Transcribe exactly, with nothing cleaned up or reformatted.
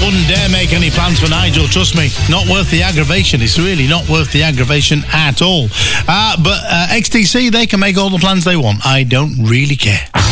wouldn't dare make any plans for Nigel, trust me. Not worth the aggravation. It's really not worth the aggravation at all. Uh, but uh, X T C, they can make all the plans they want. I don't really care.